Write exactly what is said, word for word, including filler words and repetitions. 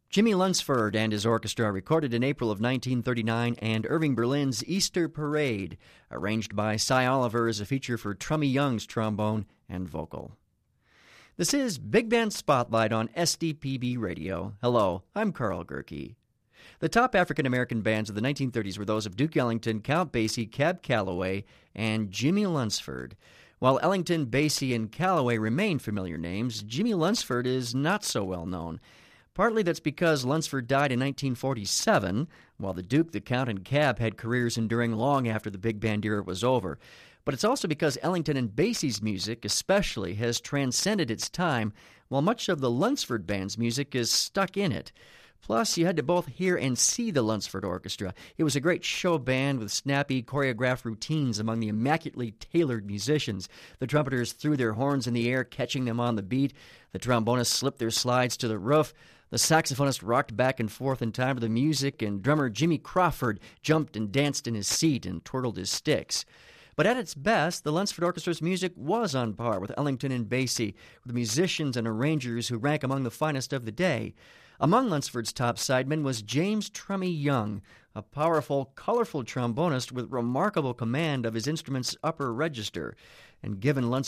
Jimmy Lunsford and his orchestra recorded in April of nineteen thirty-nine, and Irving Berlin's Easter Parade, arranged by Cy Oliver as a feature for Trummy Young's trombone and vocal. This is Big Band Spotlight on S D P B Radio. Hello, I'm Carl Gerke. The top African-American bands of the nineteen thirties were those of Duke Ellington, Count Basie, Cab Calloway, and Jimmy Lunsford. While Ellington, Basie, and Calloway remain familiar names, Jimmy Lunsford is not so well known. Partly that's because Lunsford died in nineteen forty-seven, while the Duke, the Count, and Cab had careers enduring long after the big band era was over. But it's also because Ellington and Basie's music, especially, has transcended its time, while much of the Lunsford band's music is stuck in it. Plus, you had to both hear and see the Lunsford Orchestra. It was a great show band with snappy, choreographed routines among the immaculately tailored musicians. The trumpeters threw their horns in the air, catching them on the beat. The trombonists slipped their slides to the roof. The saxophonist rocked back and forth in time to the music, and drummer Jimmy Crawford jumped and danced in his seat and twirled his sticks. But at its best, the Lunsford Orchestra's music was on par with Ellington and Basie, with musicians and arrangers who rank among the finest of the day. Among Lunsford's top sidemen was James Trummy Young, a powerful, colorful trombonist with remarkable command of his instrument's upper register. And given Lunsford's